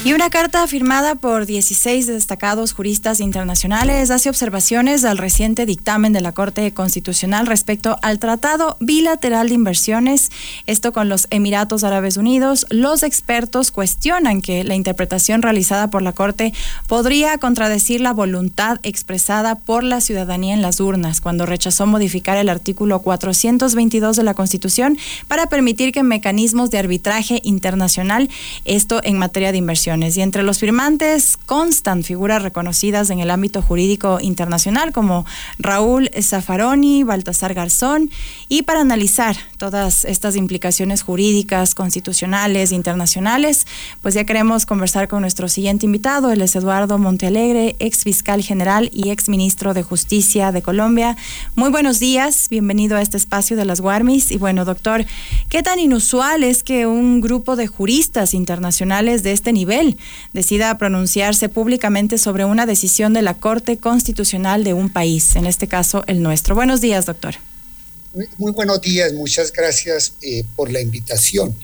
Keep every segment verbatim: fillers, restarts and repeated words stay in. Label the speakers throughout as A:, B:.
A: Y una carta firmada por dieciséis destacados juristas internacionales hace observaciones al reciente dictamen de la Corte Constitucional respecto al Tratado Bilateral de Inversiones, esto con los Emiratos Árabes Unidos. Los expertos cuestionan que la interpretación realizada por la Corte podría contradecir la voluntad expresada por la ciudadanía en las urnas, cuando rechazó modificar el artículo cuatrocientos veintidós de la Constitución para permitir que mecanismos de arbitraje internacional, esto en materia de inversiones. Y entre los firmantes constan figuras reconocidas en el ámbito jurídico internacional como Raúl Zaffaroni, Baltasar Garzón. Y para analizar todas estas implicaciones jurídicas, constitucionales, internacionales, pues ya queremos conversar con nuestro siguiente invitado. Él es Eduardo Montealegre, ex fiscal general y ex ministro de Justicia de Colombia. Muy buenos días, bienvenido a este espacio de las Guarmis. Y bueno, doctor, ¿qué tan inusual es que un grupo de juristas internacionales de este nivel decida pronunciarse públicamente sobre una decisión de la Corte Constitucional de un país, en este caso el nuestro? Buenos días, doctor.
B: Muy, muy buenos días, muchas gracias eh, por la invitación.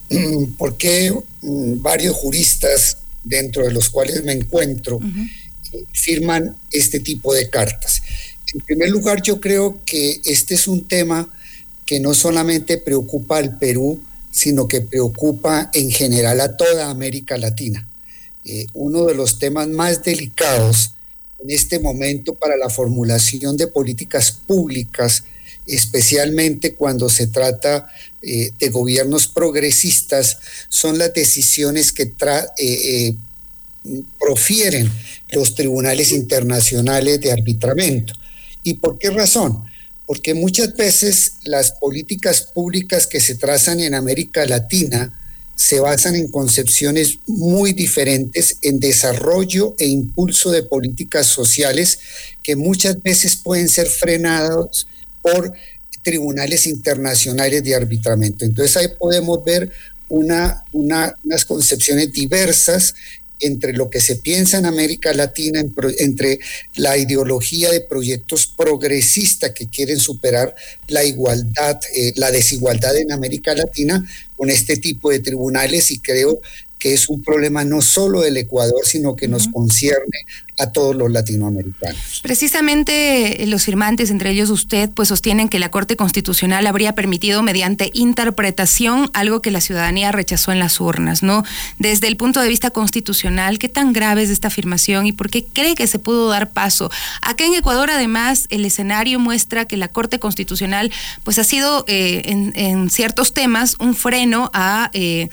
B: ¿Por qué um, varios juristas, dentro de los cuales me encuentro, uh-huh. eh, firman este tipo de cartas? En primer lugar, yo creo que este es un tema que no solamente preocupa al Perú, sino que preocupa en general a toda América Latina. Eh, uno de los temas más delicados en este momento para la formulación de políticas públicas, especialmente cuando se trata eh, de gobiernos progresistas, son las decisiones que tra- eh, eh, profieren los tribunales internacionales de arbitramiento. ¿Y por qué razón? Porque muchas veces las políticas públicas que se trazan en América Latina se basan en concepciones muy diferentes en desarrollo e impulso de políticas sociales que muchas veces pueden ser frenados por tribunales internacionales de arbitramiento. Entonces ahí podemos ver una, una, unas concepciones diversas entre lo que se piensa en América Latina, en pro, entre la ideología de proyectos progresistas que quieren superar la igualdad, eh, la desigualdad en América Latina con este tipo de tribunales, y creo que es un problema no solo del Ecuador, sino que uh-huh. nos concierne a todos los latinoamericanos.
A: Precisamente los firmantes, entre ellos usted, pues sostienen que la Corte Constitucional habría permitido mediante interpretación algo que la ciudadanía rechazó en las urnas, ¿no? Desde el punto de vista constitucional, ¿qué tan grave es esta afirmación y por qué cree que se pudo dar paso? Acá en Ecuador, además, el escenario muestra que la Corte Constitucional pues ha sido eh, en, en ciertos temas un freno a eh,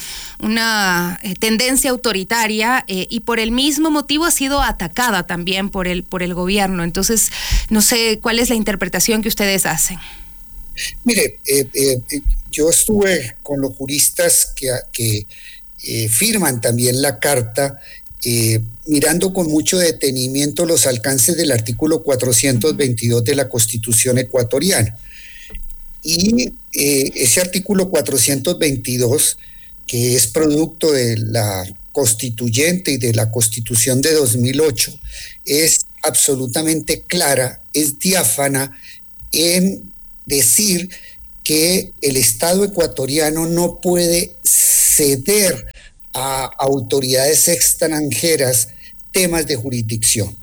A: una eh, tendencia autoritaria eh, y por el mismo motivo ha sido atacada también por el, por el gobierno. Entonces, no sé cuál es la interpretación que ustedes hacen.
B: Mire, eh, eh, yo estuve con los juristas que, que eh, firman también la carta, eh, mirando con mucho detenimiento los alcances del artículo cuatrocientos veintidós uh-huh. de la Constitución ecuatoriana. Y eh, ese artículo cuatrocientos veintidós, que es producto de la constituyente y de la Constitución de dos mil ocho, es absolutamente clara, es diáfana en decir que el Estado ecuatoriano no puede ceder a autoridades extranjeras temas de jurisdicción.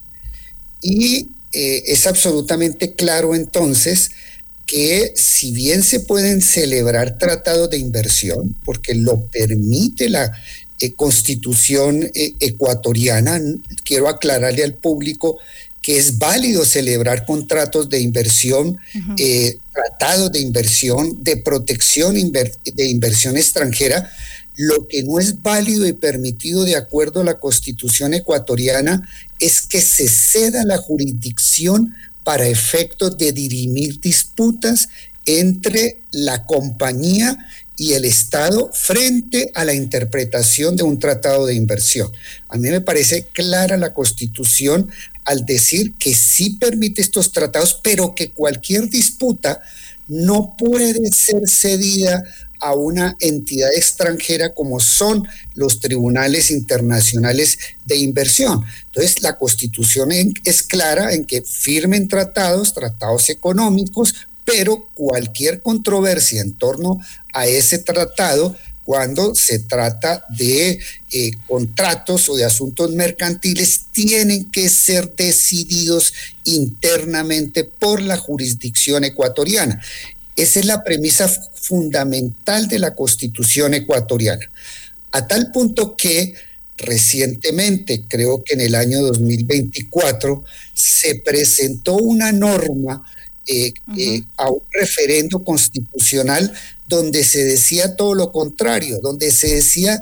B: Y eh, es absolutamente claro entonces que si bien se pueden celebrar tratados de inversión, porque lo permite la Eh, constitución eh, ecuatoriana, quiero aclararle al público que es válido celebrar contratos de inversión, uh-huh. eh, tratados de inversión, de protección inver- de inversión extranjera. Lo que no es válido y permitido de acuerdo a la Constitución ecuatoriana es que se ceda la jurisdicción para efectos de dirimir disputas entre la compañía y el Estado frente a la interpretación de un tratado de inversión. A mí me parece clara la Constitución al decir que sí permite estos tratados, pero que cualquier disputa no puede ser cedida a una entidad extranjera como son los tribunales internacionales de inversión. Entonces, la Constitución es clara en que firmen tratados, tratados económicos, pero cualquier controversia en torno a ese tratado, cuando se trata de eh, contratos o de asuntos mercantiles, tienen que ser decididos internamente por la jurisdicción ecuatoriana. Esa es la premisa fundamental de la Constitución ecuatoriana. A tal punto que recientemente, creo que en el año dos mil veinticuatro, se presentó una norma eh, uh-huh. eh, a un referendo constitucional donde se decía todo lo contrario, donde se decía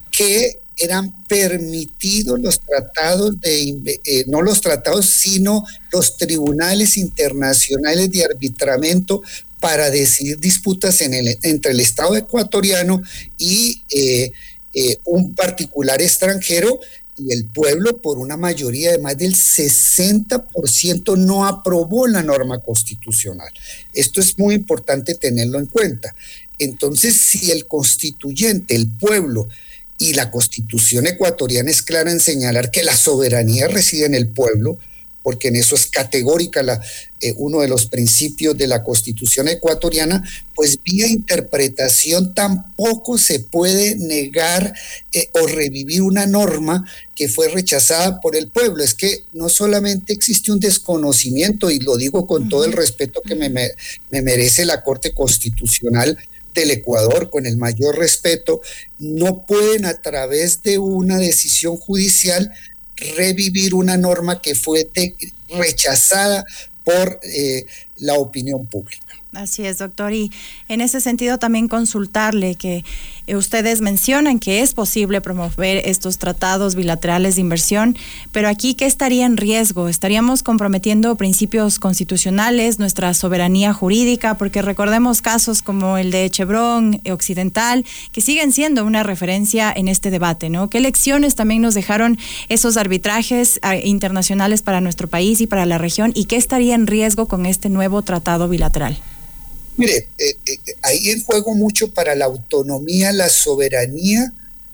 B: que eran permitidos los tratados de, eh, no los tratados, sino los tribunales internacionales de arbitramiento para decidir disputas en el, entre el Estado ecuatoriano y eh, eh, un particular extranjero, y el pueblo, por una mayoría de más del sesenta por ciento, no aprobó la norma constitucional. Esto es muy importante tenerlo en cuenta. Entonces, si el constituyente, el pueblo, y la Constitución ecuatoriana es clara en señalar que la soberanía reside en el pueblo, porque en eso es categórica la, eh, uno de los principios de la Constitución ecuatoriana, pues vía interpretación tampoco se puede negar eh, o revivir una norma que fue rechazada por el pueblo. Es que no solamente existe un desconocimiento, y lo digo con todo el respeto que me, me, me merece la Corte Constitucional del Ecuador, con el mayor respeto, no pueden a través de una decisión judicial revivir una norma que fue de, rechazada por eh, la opinión pública.
A: Así es, doctor. Y en ese sentido también consultarle que eh, ustedes mencionan que es posible promover estos tratados bilaterales de inversión, pero aquí, ¿qué estaría en riesgo? ¿Estaríamos comprometiendo principios constitucionales, nuestra soberanía jurídica? Porque recordemos casos como el de Chevron Occidental, que siguen siendo una referencia en este debate, ¿no? ¿Qué lecciones también nos dejaron esos arbitrajes eh, internacionales para nuestro país y para la región? ¿Y qué estaría en riesgo con este nuevo tratado bilateral?
B: Mire, eh, eh, hay en juego mucho para la autonomía, la soberanía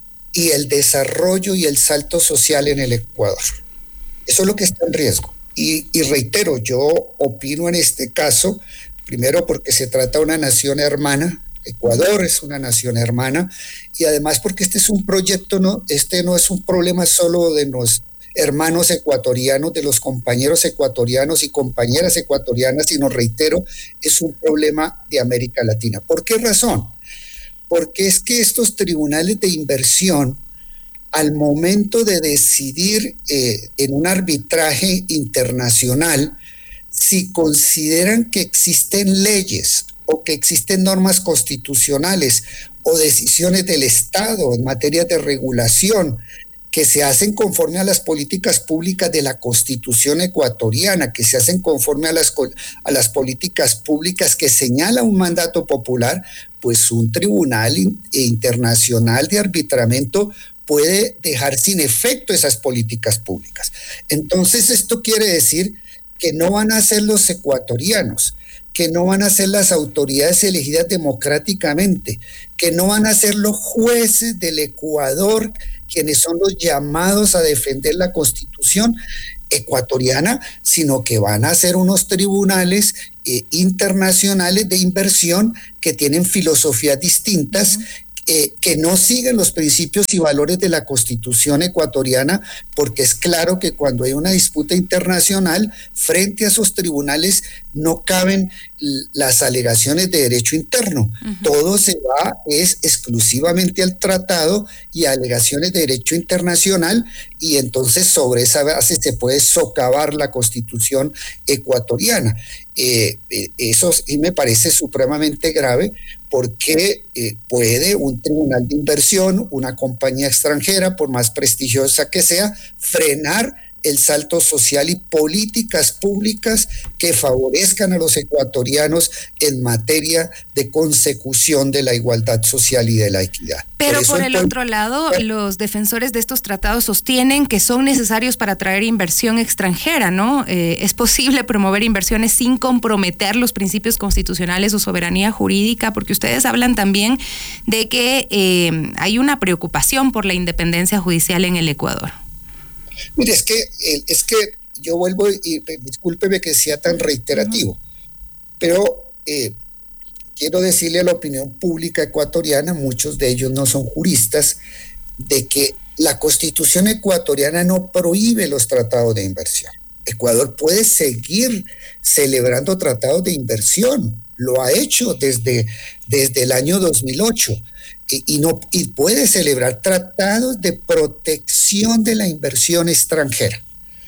B: y el desarrollo y el salto social en el Ecuador. Eso es lo que está en riesgo. Y, y reitero, yo opino en este caso, primero porque se trata de una nación hermana, Ecuador es una nación hermana, y además porque este es un proyecto, no, este no es un problema solo de los hermanos ecuatorianos, de los compañeros ecuatorianos y compañeras ecuatorianas, sino, reitero, es un problema de América Latina. ¿Por qué razón? Porque es que estos tribunales de inversión, al momento de decidir eh, en un arbitraje internacional, si consideran que existen leyes o que existen normas constitucionales o decisiones del Estado en materia de regulación que se hacen conforme a las políticas públicas de la Constitución ecuatoriana, que se hacen conforme a las, a las políticas públicas que señala un mandato popular, pues un tribunal internacional de arbitramiento puede dejar sin efecto esas políticas públicas. Entonces, esto quiere decir que no van a ser los ecuatorianos, que no van a ser las autoridades elegidas democráticamente, que no van a ser los jueces del Ecuador quienes son los llamados a defender la Constitución ecuatoriana, sino que van a ser unos tribunales eh, internacionales de inversión que tienen filosofías distintas, uh-huh. Eh, que no siguen los principios y valores de la Constitución ecuatoriana, porque es claro que cuando hay una disputa internacional, frente a esos tribunales no caben las alegaciones de derecho interno. Uh-huh. Todo se va es exclusivamente al tratado y a alegaciones de derecho internacional, y entonces sobre esa base se puede socavar la Constitución ecuatoriana. Eh, eh, eso sí me parece supremamente grave, porque eh, puede un tribunal de inversión, una compañía extranjera, por más prestigiosa que sea, frenar el salto social y políticas públicas que favorezcan a los ecuatorianos en materia de consecución de la igualdad social y de la equidad.
C: Pero por, por el otro lado, los defensores de estos tratados sostienen que son necesarios para atraer inversión extranjera, ¿no? Eh, ¿Es posible promover inversiones sin comprometer los principios constitucionales o soberanía jurídica? Porque ustedes hablan también de que eh, hay una preocupación por la independencia judicial en el Ecuador.
B: Mire, es que, es que yo vuelvo, y discúlpeme que sea tan reiterativo, uh-huh. pero eh, quiero decirle a la opinión pública ecuatoriana, muchos de ellos no son juristas, de que la Constitución ecuatoriana no prohíbe los tratados de inversión. Ecuador puede seguir celebrando tratados de inversión, lo ha hecho desde, desde el año dos mil ocho, y, y, no, y puede celebrar tratados de protección de la inversión extranjera,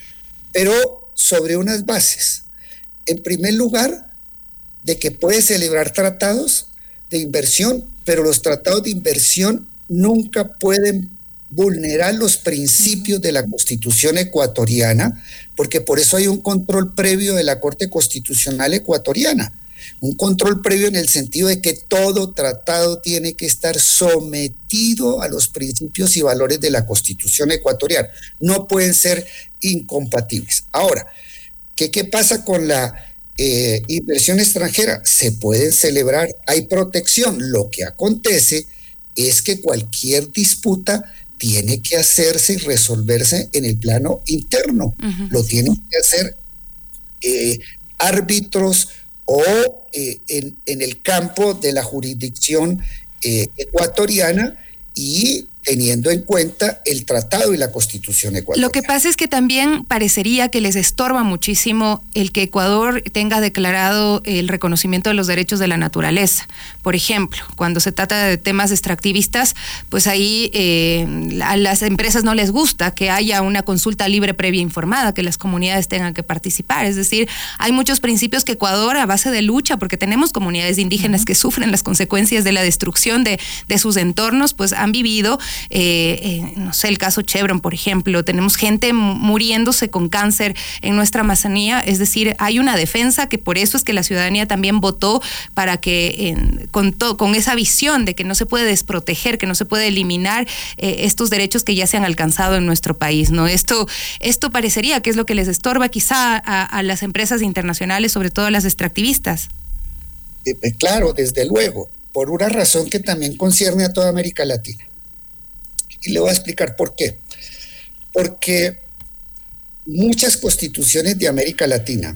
B: pero sobre unas bases. En primer lugar, de que puede celebrar tratados de inversión, pero los tratados de inversión nunca pueden vulnerar los principios de la Constitución ecuatoriana, porque por eso hay un control previo de la Corte Constitucional ecuatoriana, un control previo en el sentido de que todo tratado tiene que estar sometido a los principios y valores de la Constitución ecuatoriana, no pueden ser incompatibles. Ahora, ¿qué, qué pasa con la eh, inversión extranjera? Se pueden celebrar, hay protección, lo que acontece es que cualquier disputa tiene que hacerse y resolverse en el plano interno. Uh-huh. Lo tienen que hacer eh, árbitros o eh, en, en el campo de la jurisdicción eh, ecuatoriana y teniendo en cuenta el tratado y la Constitución ecuatoriana.
C: Lo que pasa es que también parecería que les estorba muchísimo el que Ecuador tenga declarado el reconocimiento de los derechos de la naturaleza. Por ejemplo, cuando se trata de temas extractivistas, pues ahí eh, a las empresas no les gusta que haya una consulta libre previa informada, que las comunidades tengan que participar. Es decir, hay muchos principios que Ecuador, a base de lucha, porque tenemos comunidades indígenas uh-huh. que sufren las consecuencias de la destrucción de, de sus entornos, pues han vivido. Eh, eh, no sé, el caso Chevron, por ejemplo, tenemos gente muriéndose con cáncer en nuestra Amazonía, es decir, hay una defensa que por eso es que la ciudadanía también votó para que eh, con, to, con esa visión de que no se puede desproteger, que no se puede eliminar eh, estos derechos que ya se han alcanzado en nuestro país, ¿no? Esto, esto parecería que es lo que les estorba quizá a, a las empresas internacionales, sobre todo a las extractivistas.
B: Eh, claro, desde luego, por una razón que también concierne a toda América Latina. Y le voy a explicar por qué. Porque muchas constituciones de América Latina,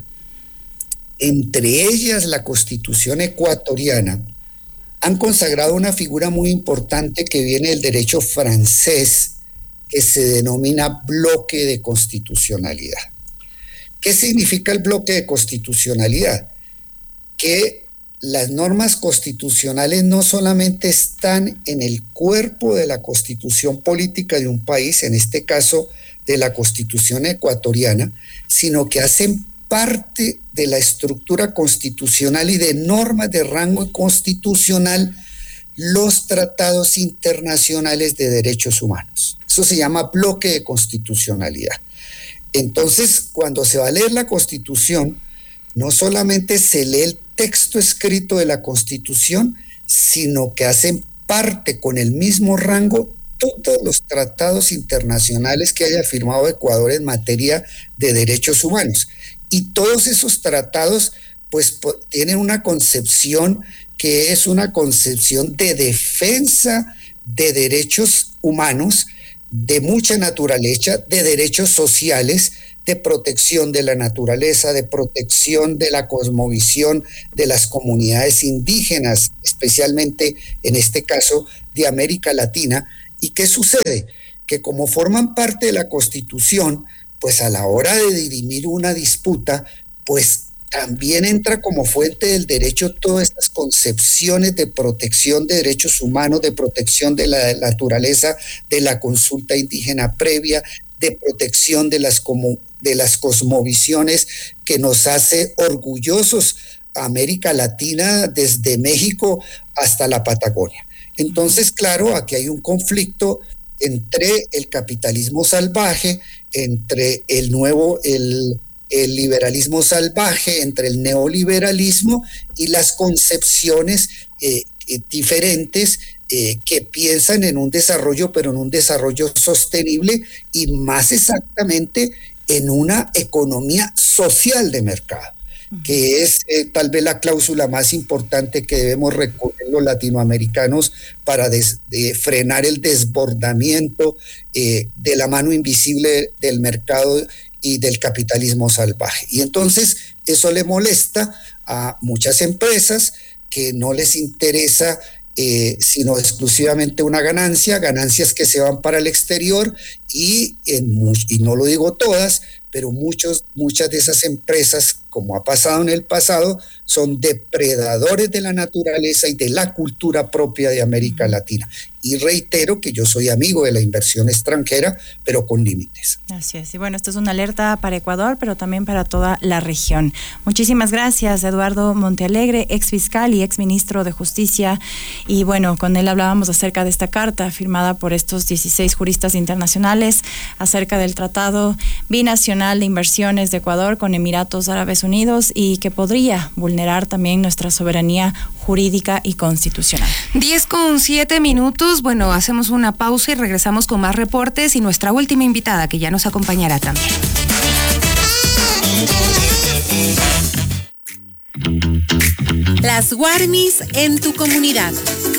B: entre ellas la Constitución ecuatoriana, han consagrado una figura muy importante que viene del derecho francés, que se denomina bloque de constitucionalidad. ¿Qué significa el bloque de constitucionalidad? Que las normas constitucionales no solamente están en el cuerpo de la constitución política de un país, en este caso de la Constitución ecuatoriana, sino que hacen parte de la estructura constitucional y de normas de rango constitucional los tratados internacionales de derechos humanos. Eso se llama bloque de constitucionalidad. Entonces, cuando se va a leer la Constitución, no solamente se lee el texto escrito de la Constitución, sino que hacen parte con el mismo rango todos los tratados internacionales que haya firmado Ecuador en materia de derechos humanos. Y todos esos tratados pues tienen una concepción que es una concepción de defensa de derechos humanos, de mucha naturaleza, de derechos sociales, de protección de la naturaleza, de protección de la cosmovisión de las comunidades indígenas, especialmente en este caso de América Latina. ¿Y qué sucede? Que como forman parte de la Constitución, pues a la hora de dirimir una disputa, pues también entra como fuente del derecho todas estas concepciones de protección de derechos humanos, de protección de la naturaleza, de la consulta indígena previa, de protección de las, como, de las cosmovisiones que nos hace orgullosos a América Latina desde México hasta la Patagonia. Entonces, claro, aquí hay un conflicto entre el capitalismo salvaje, entre el nuevo, el, el liberalismo salvaje, entre el neoliberalismo y las concepciones eh, eh, diferentes eh, que piensan en un desarrollo, pero en un desarrollo sostenible y más exactamente en una economía social de mercado, que es eh, tal vez la cláusula más importante que debemos recurrir los latinoamericanos para des, de frenar el desbordamiento eh, de la mano invisible del mercado y del capitalismo salvaje. Y entonces eso le molesta a muchas empresas que no les interesa eh, sino exclusivamente una ganancia, ganancias que se van para el exterior y, en, y no lo digo todas, pero muchos, muchas de esas empresas, como ha pasado en el pasado, son depredadores de la naturaleza y de la cultura propia de América Latina. Y reitero que yo soy amigo de la inversión extranjera, pero con límites.
A: Así es. Y bueno, esto es una alerta para Ecuador, pero también para toda la región. Muchísimas gracias, Eduardo Montealegre, ex fiscal y ex ministro de Justicia. Y bueno, con él hablábamos acerca de esta carta firmada por estos dieciséis juristas internacionales acerca del Tratado Binacional de Inversiones de Ecuador con Emiratos Árabes Unidos y que podría vulnerar también nuestra soberanía jurídica y constitucional.
C: diez con siete minutos. Bueno, hacemos una pausa y regresamos con más reportes y nuestra última invitada que ya nos acompañará también.
D: Las Warmis en tu comunidad.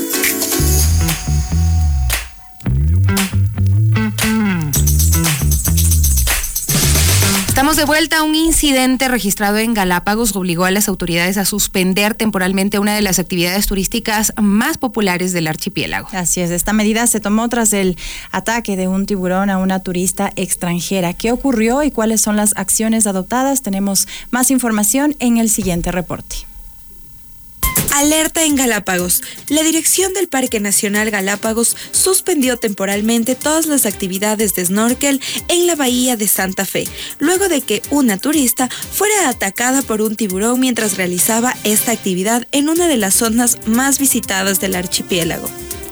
C: Estamos de vuelta. Un incidente registrado en Galápagos obligó a las autoridades a suspender temporalmente una de las actividades turísticas más populares del archipiélago.
A: Así es, esta medida se tomó tras el ataque de un tiburón a una turista extranjera. ¿Qué ocurrió y cuáles son las acciones adoptadas? Tenemos más información en el siguiente reporte.
E: Alerta en Galápagos. La dirección del Parque Nacional Galápagos suspendió temporalmente todas las actividades de snorkel en la bahía de Santa Fe, luego de que una turista fuera atacada por un tiburón mientras realizaba esta actividad en una de las zonas más visitadas del archipiélago.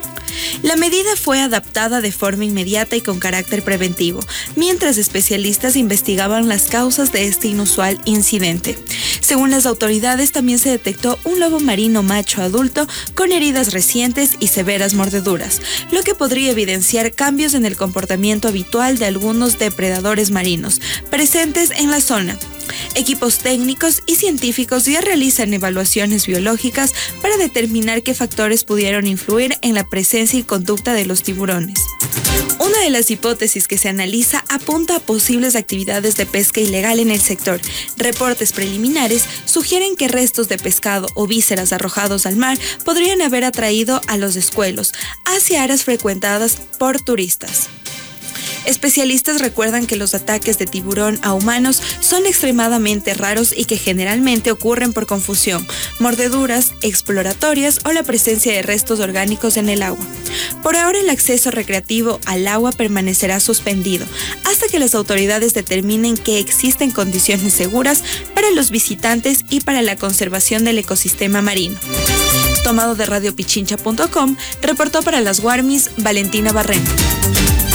E: La medida fue adaptada de forma inmediata y con carácter preventivo, mientras especialistas investigaban las causas de este inusual incidente. Según las autoridades, también se detectó un lobo marino macho adulto con heridas recientes y severas mordeduras, lo que podría evidenciar cambios en el comportamiento habitual de algunos depredadores marinos presentes en la zona. Equipos técnicos y científicos ya realizan evaluaciones biológicas para determinar qué factores pudieron influir en la presencia y conducta de los tiburones. Una de las hipótesis que se analiza apunta a posibles actividades de pesca ilegal en el sector. Reportes preliminares sugieren que restos de pescado o vísceras arrojados al mar podrían haber atraído a los escuelos hacia áreas frecuentadas por turistas. Especialistas recuerdan que los ataques de tiburón a humanos son extremadamente raros y que generalmente ocurren por confusión, mordeduras exploratorias o la presencia de restos orgánicos en el agua. Por ahora, el acceso recreativo al agua permanecerá suspendido hasta que las autoridades determinen que existen condiciones seguras para los visitantes y para la conservación del ecosistema marino. Tomado de radio pichincha punto com, reportó para las Warmis Valentina Barreno.